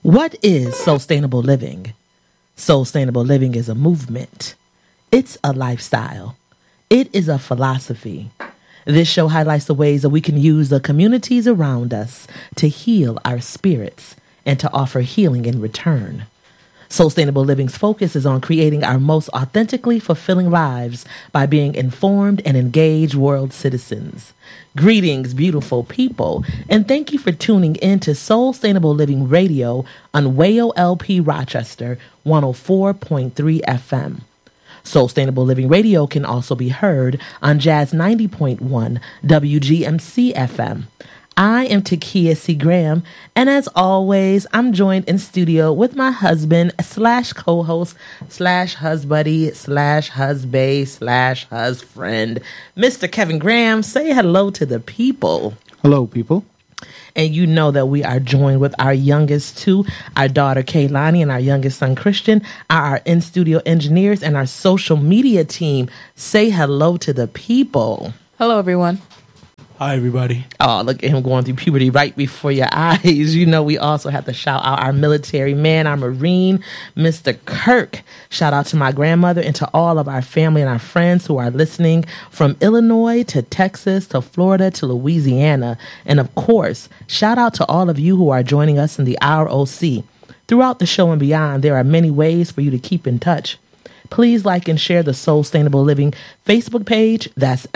What is sustainable living? Sustainable living is a movement. It's a lifestyle. It is a philosophy. This show highlights the ways that we can use the communities around us to heal our spirits and to offer healing in return. Sustainable Living's focus is on creating our most authentically fulfilling lives by being informed and engaged world citizens. Greetings, beautiful people, and thank you for tuning in to Sustainable Living Radio on WAYO LP Rochester 104.3 FM. Sustainable Living Radio can also be heard on Jazz 90.1 WGMC FM. I am Takia C. Graham, and as always, I'm joined in studio with my husband / co-host / husbuddy / husbay / husfriend, Mr. Kevin Graham. Say hello to the people. Hello, people. And you know that we are joined with our youngest two, our daughter Kaylani and our youngest son Christian, our in-studio engineers, and our social media team. Say hello to the people. Hello, everyone. Hi, everybody. Oh, look at him going through puberty right before your eyes. You know, we also have to shout out our military man, our Marine, Mr. Kirk. Shout out to my grandmother and to all of our family and our friends who are listening from Illinois to Texas to Florida to Louisiana. And of course, shout out to all of you who are joining us in the ROC. Throughout the show and beyond, there are many ways for you to keep in touch. Please like and share the Sustainable Living Facebook page. That's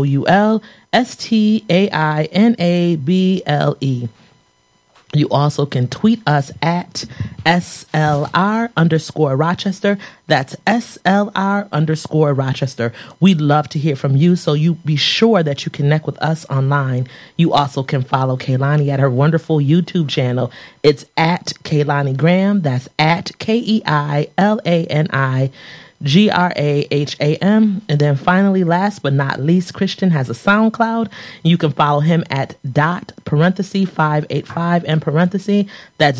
SOULSTAINABLE. You also can tweet us at SLR_Rochester. That's SLR_Rochester. We'd love to hear from you, so you be sure that you connect with us online. You also can follow Kaylani at her wonderful YouTube channel. It's at Kaylani Graham. That's at KEILANI GRAHAM. And then finally, last but not least, Christian has a SoundCloud. You can follow him at .585 and parenthesis. That's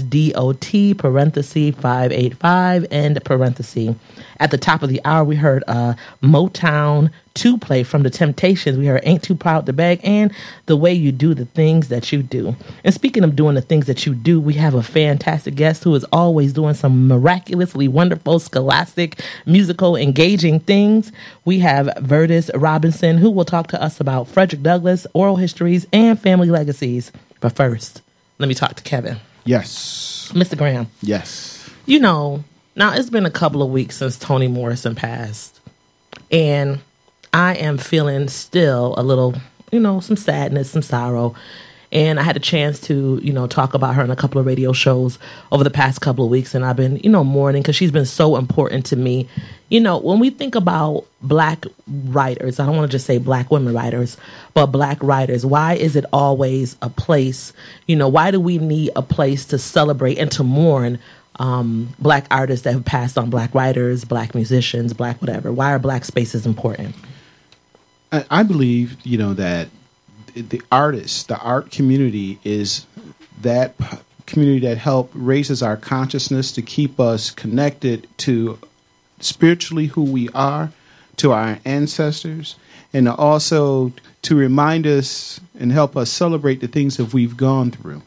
DOT (585) and parenthesis. At the top of the hour, we heard Motown 2 play from The Temptations. We heard Ain't Too Proud to Beg and The Way You Do the Things That You Do. And speaking of doing the things that you do, we have a fantastic guest who is always doing some miraculously wonderful, scholastic, musical, engaging things. We have Vertus Robinson, who will talk to us about Frederick Douglass, oral histories, and family legacies. But first, let me talk to Kevin. Yes. Mr. Graham. Yes. You know, now it's been a couple of weeks since Toni Morrison passed. And I am feeling still a little, some sadness, some sorrow. And I had a chance to, talk about her in a couple of radio shows over the past couple of weeks. And I've been, mourning because she's been so important to me. When we think about Black writers, I don't want to just say Black women writers, but Black writers, why is it always a place? Why do we need a place to celebrate and to mourn Black artists that have passed on, Black writers, Black musicians, Black whatever? Why are Black spaces important? I believe, that the artists, the art community is that community that help raises our consciousness to keep us connected to spiritually who we are, to our ancestors, and also to remind us and help us celebrate the things that we've gone through.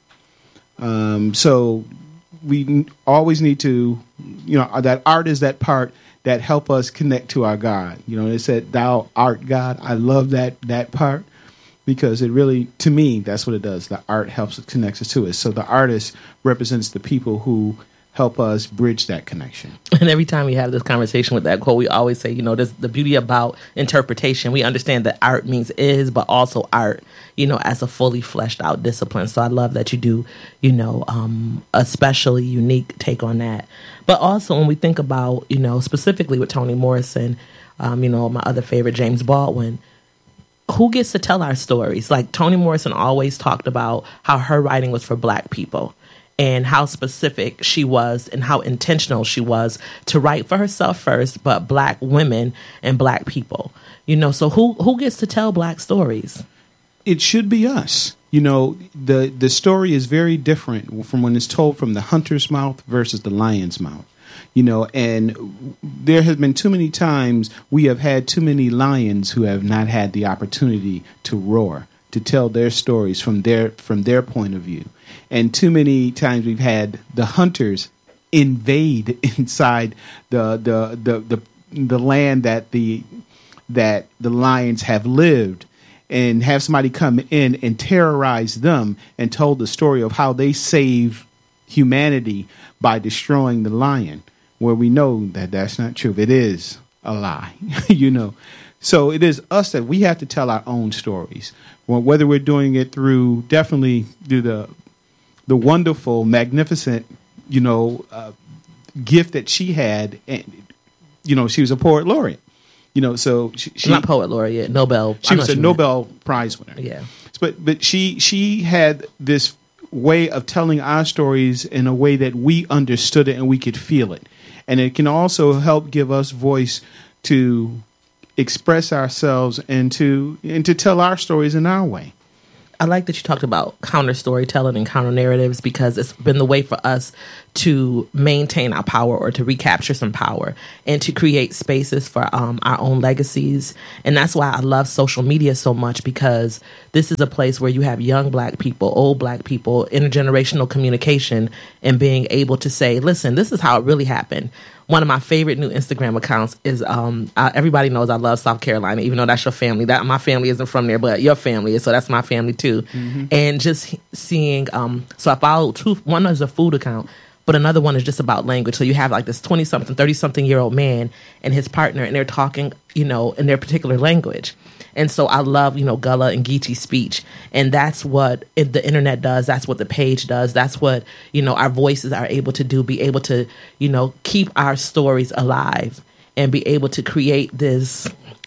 So we always need to, that art is that part that help us connect to our God. They said, "Thou art God." I love that part because it really, to me, that's what it does. The art helps it connects us to it. So the artist represents the people who help us bridge that connection. And every time we have this conversation with that quote, we always say, there's the beauty about interpretation. We understand that art means is, but also art, as a fully fleshed out discipline. So I love that you do, a specially unique take on that. But also when we think about, specifically with Toni Morrison, my other favorite, James Baldwin, who gets to tell our stories? Like Toni Morrison always talked about how her writing was for Black people, and how specific she was and how intentional she was to write for herself first, but Black women and Black people. So who gets to tell Black stories? It should be us. The story is very different from when it's told from the hunter's mouth versus the lion's mouth. And there has been too many times we have had too many lions who have not had the opportunity to roar. to tell their stories from their point of view. And too many times we've had the hunters invade inside the land that the lions have lived, and have somebody come in and terrorize them and told the story of how they save humanity by destroying the lion, where we know that that's not true. It is a lie, So it is us that we have to tell our own stories. Well, whether we're doing it through the wonderful, magnificent, gift that she had, and she was a poet laureate. So she not poet laureate, Nobel. She was a Nobel Prize winner. Yeah, but she had this way of telling our stories in a way that we understood it and we could feel it, and it can also help give us voice to express ourselves and to tell our stories in our way. I like that you talked about counter storytelling and counter narratives, because it's been the way for us to maintain our power, or to recapture some power, and to create spaces for our own legacies. And that's why I love social media so much, because this is a place where you have young Black people, old Black people, intergenerational communication, and being able to say, listen, this is how it really happened. One of my favorite new Instagram accounts is, everybody knows I love South Carolina, even though that's your family. That my family isn't from there, but your family is, so that's my family too. Mm-hmm. And just seeing, so I follow two. One is a food account, but another one is just about language. So you have like this 20-something, 30-something year old man and his partner, and they're talking, in their particular language. And so I love, Gullah and Geechee's speech. And that's what the internet does. That's what the page does. That's what, our voices are able to do, be able to, keep our stories alive and be able to create this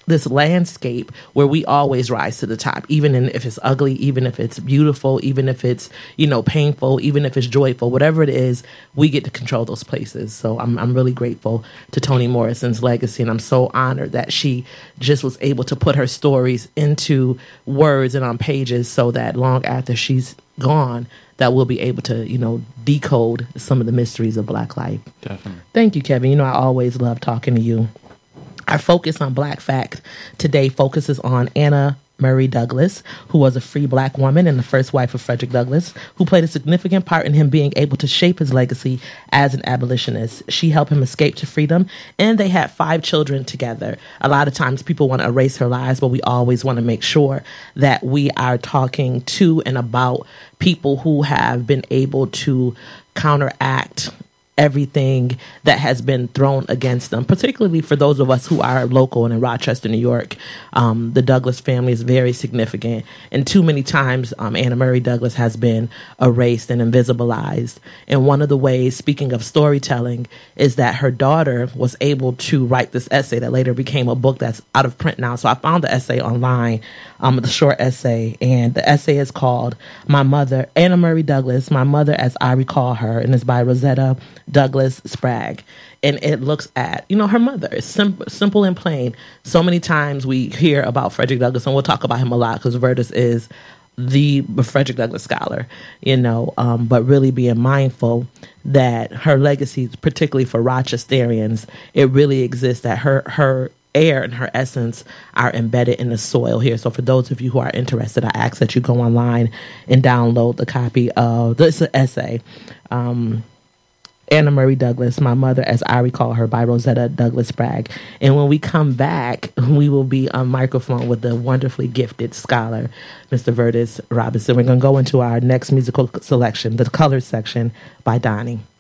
landscape where we always rise to the top, even if it's ugly, even if it's beautiful, even if it's, painful, even if it's joyful, whatever it is, we get to control those places. So I'm really grateful to Toni Morrison's legacy, and I'm so honored that she just was able to put her stories into words and on pages, so that long after she's gone, that we'll be able to, decode some of the mysteries of Black life. Definitely. Thank you, Kevin. I always love talking to you. Our focus on Black Fact today focuses on Anna Murray Douglass, who was a free Black woman and the first wife of Frederick Douglass, who played a significant part in him being able to shape his legacy as an abolitionist. She helped him escape to freedom, and they had 5 children together. A lot of times people want to erase her lives, but we always want to make sure that we are talking to and about people who have been able to counteract everything that has been thrown against them, particularly for those of us who are local and in Rochester, New York. The Douglass family is very significant, and too many times Anna Murray Douglass has been erased and invisibilized. And one of the ways, speaking of storytelling, is that her daughter was able to write this essay that later became a book that's out of print now. So I found the essay online, the short essay, and the essay is called My Mother, Anna Murray Douglass, My Mother as I Recall Her, and it's by Rosetta Douglass Sprague. And it looks at, her mother. It's simple and plain. So many times we hear about Frederick Douglass, and we'll talk about him a lot because Vertus is the Frederick Douglass scholar, but really being mindful that her legacy, particularly for Rochesterians, it really exists, that her air and her essence are embedded in the soil here. So for those of you who are interested, I ask that you go online and download the copy of this essay, Anna Murray Douglass, My Mother as I Recall Her, by Rosetta Douglass Sprague. And when we come back, we will be on microphone with the wonderfully gifted scholar, Mr. Vertus Robinson. We're going to go into our next musical selection, the Colors section by Donnie.